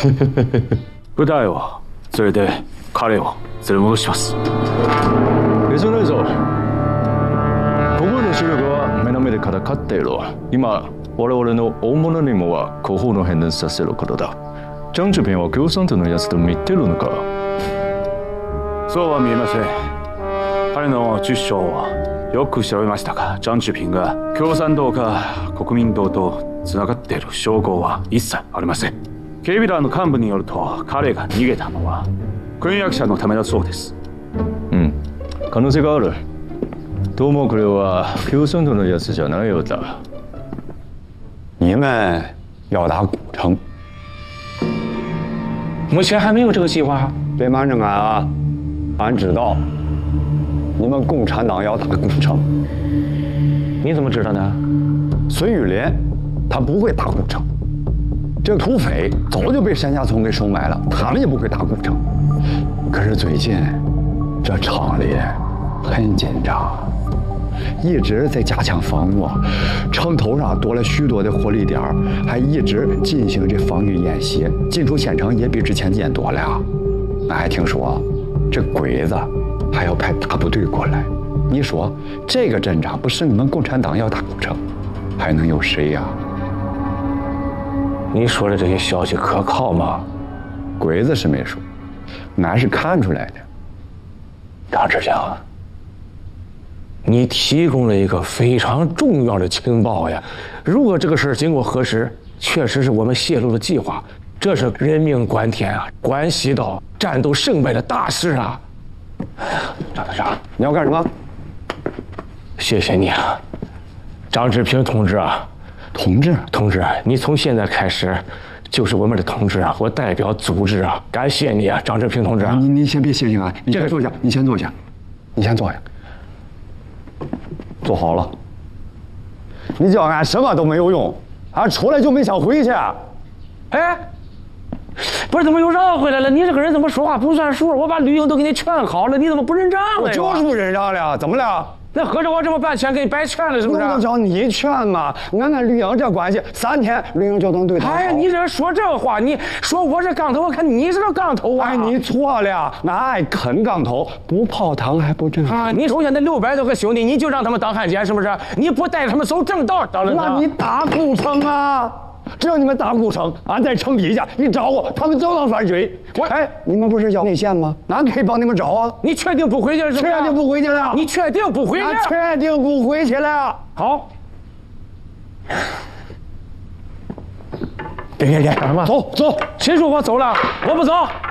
部隊を連れて彼を連れ戻します。 別のぞ。ここの主力は目の前で戦っている。今我々の大物任務は後方の変電させることだ。張志平は共産党のやつと見てるのか？ そうは見えません。彼の住所をよく調べましたが、張志平が共産党か国民党とつながっている証拠は一切ありません。警備団の幹部によると、彼が逃げたのは婚約者のためだそうです。 可能性がある。どうもこれは共産党のやつじゃないようだ。 你们要打古城？ 目前还没有这个计划。 别瞒着俺啊！俺知道你们共产党要打古城。 你怎么知道呢？ 孙玉莲他不会打古城，这个土匪早就被山下村给收买了，他们也不会打古城。可是最近这厂里很紧张，一直在加强防务，城头上多了许多的火力点，还一直进行着防御演习，进出县城也比之前严多了呀。俺还听说这鬼子还要派大部队过来，你说这个阵仗不是你们共产党要打古城，还能有谁呀？ 你说的这些消息可靠吗？ 鬼子是没说，俺是看出来的。 张志强，你提供了一个非常重要的情报呀！如果这个事儿经过核实，确实是我们泄露的计划，这是人命关天啊，关系到战斗胜败的大事啊！张队长， 你要干什么？ 谢谢你啊，张志平同志啊！同志，你从现在开始就是我们的同志啊！我代表组织啊，感谢你啊，张志平同志啊！ 你先别谢谢俺，你先坐下，你先坐下，你先坐下。坐好了。你叫俺什么都没有用，俺出来就没想回去。 哎，不是怎么又绕回来了？你这个人怎么说话不算数？我把绿营都给你劝好了，你怎么不认账了？ 我就是不认账了，怎么了？ 那合着我这么办钱给你白劝了是不是？ 那叫你劝嘛！俺绿营这关系，3天绿营就能对他好。 哎呀，你这说这话，你说我这杠头，我看你是个杠头啊！ 哎，你错了，俺爱啃杠头，不泡汤还不正啊！你首先那600多个兄弟，你就让他们当汉奸是不是？你不带他们走正道，当然。 那你打古城啊！只要你们打古城，俺在城底下，你找我，他们就能反追。哎，你们不是要内线吗？俺可以帮你们找啊。 你确定不回去是吧？ 确定不回去了。 你确定不回去？ 确定不回去了。 好。别，干什么？ 走， 谁说我走了？我不走。